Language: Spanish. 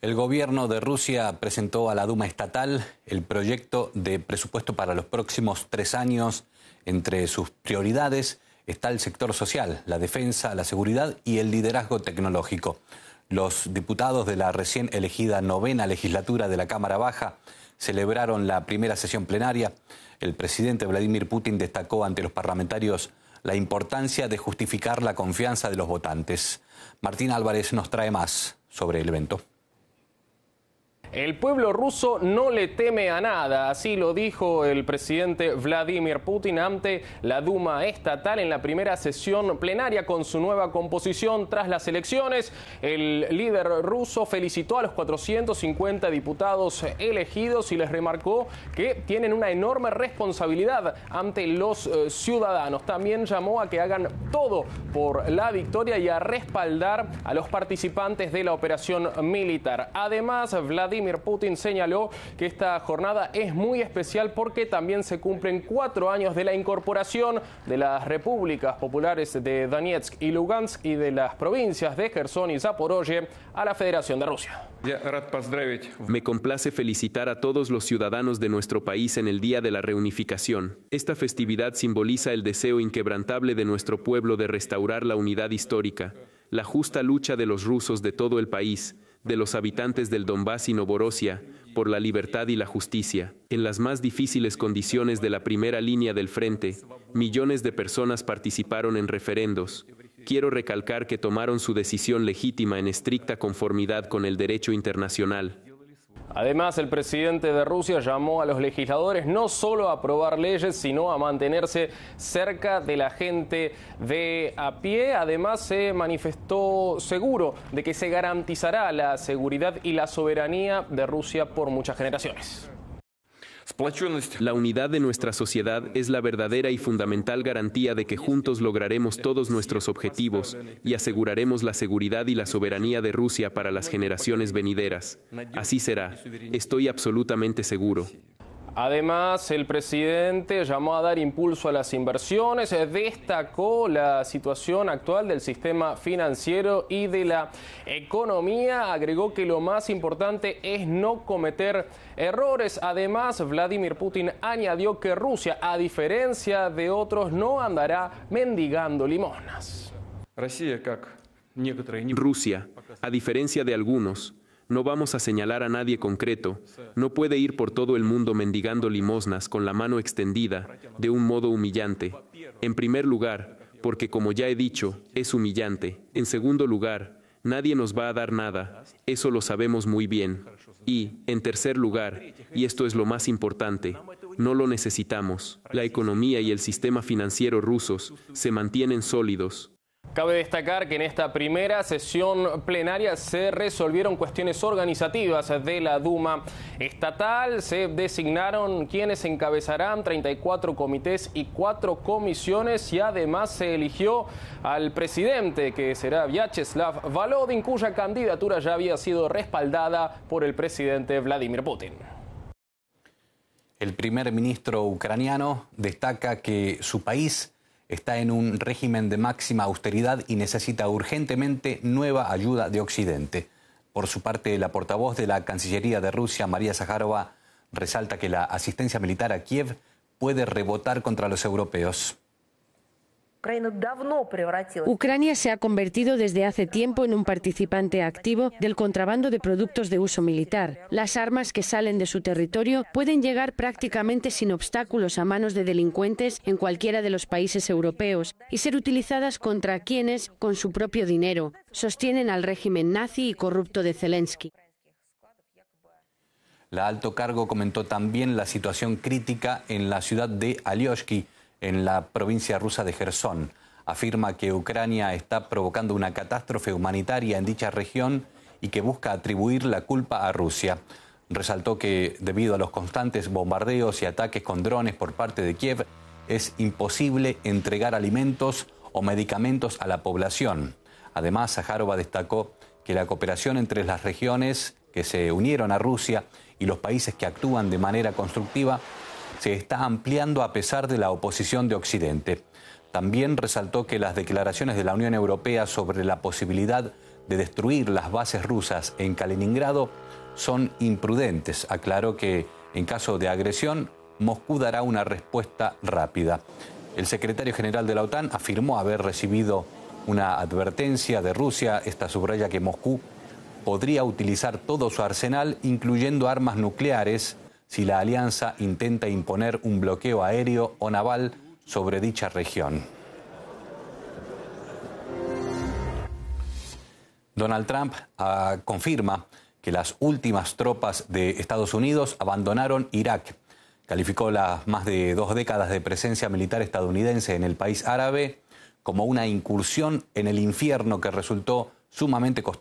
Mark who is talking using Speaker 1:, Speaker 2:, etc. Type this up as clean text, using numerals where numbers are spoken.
Speaker 1: El gobierno de Rusia presentó a la Duma estatal el proyecto de presupuesto para los próximos 3 años. Entre sus prioridades está el sector social, la defensa, la seguridad y el liderazgo tecnológico. Los diputados de la recién elegida 9ª legislatura de la Cámara Baja celebraron la primera sesión plenaria. El presidente Vladimir Putin destacó ante los parlamentarios la importancia de justificar la confianza de los votantes. Martín Álvarez nos trae más sobre el evento.
Speaker 2: El pueblo ruso no le teme a nada, así lo dijo el presidente Vladimir Putin ante la Duma estatal en la primera sesión plenaria con su nueva composición tras las elecciones. El líder ruso felicitó a los 450 diputados elegidos y les remarcó que tienen una enorme responsabilidad ante los ciudadanos. También llamó a que hagan todo por la victoria y a respaldar a los participantes de la operación militar. Además, Vladimir Putin señaló que esta jornada es muy especial porque también se cumplen 4 años de la incorporación de las repúblicas populares de Donetsk y Lugansk y de las provincias de Jersón y Zaporozhye a la Federación de Rusia.
Speaker 3: Me complace felicitar a todos los ciudadanos de nuestro país en el Día de la Reunificación. Esta festividad simboliza el deseo inquebrantable de nuestro pueblo de restaurar la unidad histórica, la justa lucha de los rusos de todo el país, de los habitantes del Donbass y Novorosia, por la libertad y la justicia. En las más difíciles condiciones de la primera línea del frente, millones de personas participaron en referendos. Quiero recalcar que tomaron su decisión legítima en estricta conformidad con el derecho internacional.
Speaker 2: Además, el presidente de Rusia llamó a los legisladores no solo a aprobar leyes, sino a mantenerse cerca de la gente de a pie. Además, se manifestó seguro de que se garantizará la seguridad y la soberanía de Rusia por muchas generaciones.
Speaker 3: La unidad de nuestra sociedad es la verdadera y fundamental garantía de que juntos lograremos todos nuestros objetivos y aseguraremos la seguridad y la soberanía de Rusia para las generaciones venideras. Así será. Estoy absolutamente seguro.
Speaker 2: Además, el presidente llamó a dar impulso a las inversiones, destacó la situación actual del sistema financiero y de la economía, agregó que lo más importante es no cometer errores. Además, Vladimir Putin añadió que Rusia, a diferencia de otros, no andará mendigando limosnas.
Speaker 3: Rusia, a diferencia de algunos, no vamos a señalar a nadie concreto, no puede ir por todo el mundo mendigando limosnas con la mano extendida de un modo humillante. En primer lugar, porque como ya he dicho, es humillante. En segundo lugar, nadie nos va a dar nada, eso lo sabemos muy bien. Y, en tercer lugar, y esto es lo más importante, no lo necesitamos. La economía y el sistema financiero rusos se mantienen sólidos.
Speaker 2: Cabe destacar que en esta primera sesión plenaria se resolvieron cuestiones organizativas de la Duma estatal. Se designaron quienes encabezarán 34 comités y 4 comisiones y además se eligió al presidente, que será Vyacheslav Volodin, cuya candidatura ya había sido respaldada por el presidente Vladimir Putin.
Speaker 1: El primer ministro ucraniano destaca que su país está en un régimen de máxima austeridad y necesita urgentemente nueva ayuda de Occidente. Por su parte, la portavoz de la Cancillería de Rusia, María Zakharova, resalta que la asistencia militar a Kiev puede rebotar contra los europeos.
Speaker 4: Ucrania se ha convertido desde hace tiempo en un participante activo del contrabando de productos de uso militar. Las armas que salen de su territorio pueden llegar prácticamente sin obstáculos a manos de delincuentes en cualquiera de los países europeos y ser utilizadas contra quienes, con su propio dinero, sostienen al régimen nazi y corrupto de Zelensky.
Speaker 1: La alto cargo comentó también la situación crítica en la ciudad de Alioshki, en la provincia rusa de Jersón. Afirma que Ucrania está provocando una catástrofe humanitaria en dicha región y que busca atribuir la culpa a Rusia. Resaltó que debido a los constantes bombardeos y ataques con drones por parte de Kiev, es imposible entregar alimentos o medicamentos a la población. Además, Zakharova destacó que la cooperación entre las regiones que se unieron a Rusia y los países que actúan de manera constructiva se está ampliando a pesar de la oposición de Occidente. También resaltó que las declaraciones de la Unión Europea sobre la posibilidad de destruir las bases rusas en Kaliningrado son imprudentes. Aclaró que en caso de agresión, Moscú dará una respuesta rápida. El secretario general de la OTAN afirmó haber recibido una advertencia de Rusia. Esta subraya que Moscú podría utilizar todo su arsenal, incluyendo armas nucleares, si la alianza intenta imponer un bloqueo aéreo o naval sobre dicha región. Donald Trump confirma que las últimas tropas de Estados Unidos abandonaron Irak. Calificó las más de 2 décadas de presencia militar estadounidense en el país árabe como una incursión en el infierno que resultó sumamente costosa